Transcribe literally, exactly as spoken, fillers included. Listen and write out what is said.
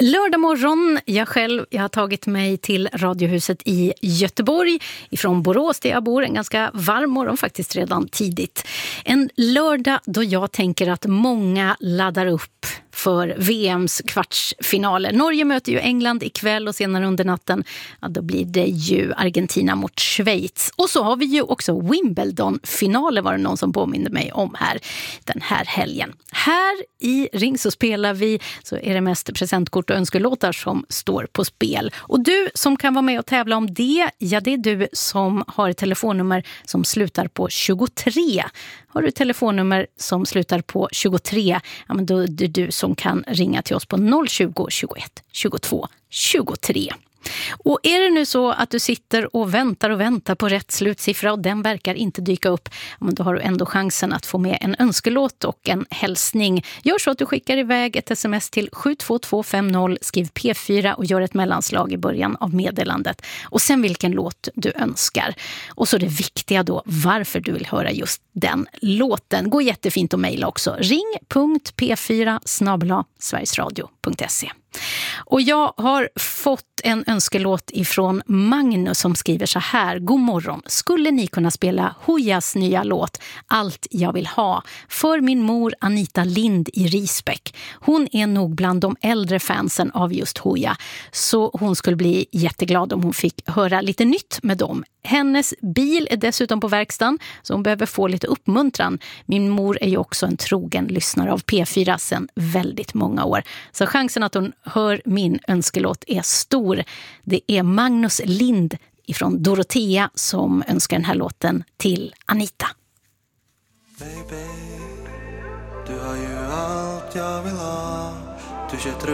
Lördag morgon, jag själv, jag har tagit mig till Radiohuset i Göteborg ifrån Borås där jag bor, en ganska varm morgon faktiskt redan tidigt. En lördag då jag tänker att många laddar upp för V M:s kvartsfinaler. Norge möter ju England ikväll och senare under natten, ja, då blir det ju Argentina mot Schweiz. Och så har vi ju också Wimbledon-finaler, var det någon som påminner mig om här den här helgen. Här i Ring så spelar vi, så är det mest presentkort och önskelåtar som står på spel. Och du som kan vara med och tävla om det, ja det är du som har ett telefonnummer som slutar på tjugotre. Har du ett telefonnummer som slutar på tjugotre, ja men då är det du som kan ringa till oss på noll tjugo, tjugoett, tjugotvå, tjugotre. Och är det nu så att du sitter och väntar och väntar på rätt slutsiffra och den verkar inte dyka upp, men då har du ändå chansen att få med en önskelåt och en hälsning. Gör så att du skickar iväg ett sms till sju två två fem noll, skriv P fyra och gör ett mellanslag i början av meddelandet. Och sen vilken låt du önskar. Och så det viktiga då, varför du vill höra just den låten. Gå jättefint att mejla också. ring punkt p fyra snabel-a sverigesradio punkt se. Och jag har fått en önskelåt ifrån Magnus som skriver så här: god morgon, skulle ni kunna spela Hojas nya låt Allt jag vill ha för min mor Anita Lind i Risbäck. Hon är nog bland de äldre fansen av just Hoja, så hon skulle bli jätteglad om hon fick höra lite nytt med dem. Hennes bil är dessutom på verkstaden, så hon behöver få lite uppmuntran. Min mor är ju också en trogen lyssnare av P fyra sedan väldigt många år. Så chansen att hon hör min önskelåt är stor. Det är Magnus Lind ifrån Dorotea som önskar den här låten till Anita. Baby, du har ju allt jag vill ha. Du